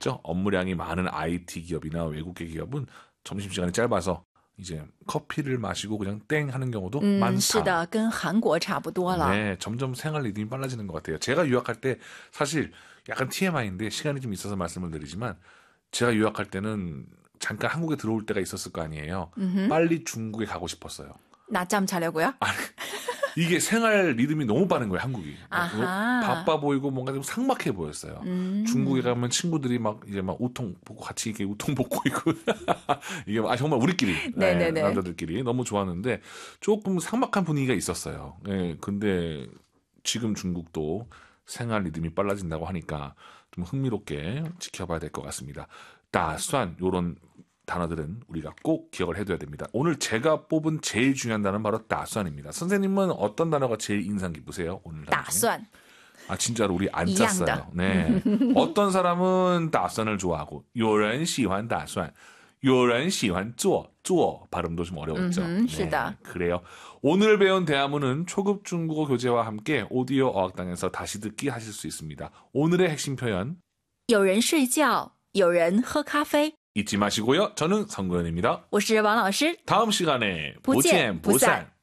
있죠. 업무량이 많은 IT 기업이나 외국계 기업은 점심시간이 짧아서 이제 커피를 마시고 그냥 땡 하는 경우도 是 많다. 的，跟韩国差不多了。 네, 점점 생활 리듬이 빨라지는 것 같아요. 제가 유학할 때 사실 약간 TMI인데 시간이 좀 있어서 말씀을 드리지만 제가 유학할 때는 잠깐 한국에 들어올 때가 있었을 거 아니에요. 빨리 중국에 가고 싶었어요. 낮잠 자려고요? 이게 생활 리듬이 너무 빠른 거예요, 한국이. 아하. 바빠 보이고 뭔가 좀 삭막해 보였어요. 중국에 가면 친구들이 막 이제 막 우통 보고 같이 이렇게 우통 벗고 있고 이게 정말 우리끼리 네네네. 남자들끼리 너무 좋았는데 조금 삭막한 분위기가 있었어요. 예, 근데 지금 중국도 생활 리듬이 빨라진다고 하니까 좀 흥미롭게 지켜봐야 될 것 같습니다. 따선 요런 단어들은 우리가 꼭 기억을 해둬야 됩니다. 오늘 제가 뽑은 제일 중요한 단어는 바로 따선입니다. 선생님은 어떤 단어가 제일 인상 깊으세요? 오늘 단어 중에? 打算 아 진짜로 우리 안 이양다. 짰어요. 네. 어떤 사람은 따선을 좋아하고 有人喜欢打算有人喜欢做 발음도 좀 어려웠죠. 시다. 그래요. 오늘 배운 대화문은 초급 중국어 교재와 함께 오디오 어학당에서 다시 듣기 하실 수 있습니다. 오늘의 핵심 표현 有人睡觉，有人喝咖啡。 잊지 마시고요. 저는 성구현입니다. 我是王老师。 다음 시간에 不见不散。